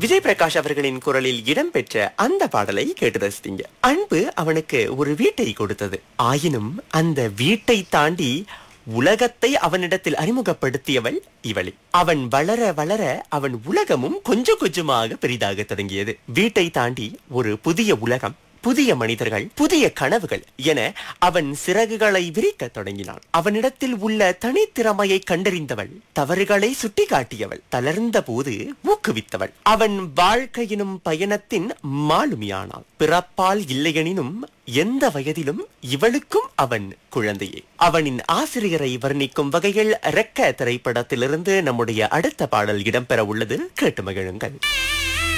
விஜய் பிரகாஷ் அவர்களின் குரலில் இடம்பெற்ற அந்த பாடலை கேட்டு ரசித்தீங்க. அன்பு அவனுக்கு ஒரு வீட்டை கொடுத்தது. ஆயினும் அந்த வீட்டை தாண்டி உலகத்தை அவனிடத்தில் அறிமுகப்படுத்தியவள் இவளே. அவன் வளர வளர அவன் உலகமும் கொஞ்சம் கொஞ்சமாக பெரிதாக தொடங்கியது. வீட்டை தாண்டி ஒரு புதிய உலகம், புதிய மனிதர்கள், புதிய கனவுகள் என அவன் சிறகுகளை விரிக்க தொடங்கினான். அவனிடத்தில் உள்ள தனித்திறமையை கண்டறிந்தவள், தவறுகளை சுட்டிக்காட்டியவள், தளர்ந்த போது ஊக்குவித்தவள். அவன் வாழ்க்கையினும் பயணத்தின் மாலுமியானாள். பிறப்பால் இல்லையெனினும் எந்த வயதிலும் இவளுக்கும் அவன் குழந்தையே. அவனின் ஆசிரியரை வர்ணிக்கும் வகையில் ரெக்க திரைப்படத்திலிருந்து நம்முடைய அடுத்த பாடல் இடம்பெற உள்ளது. கேட்டு மகிழுங்கள்.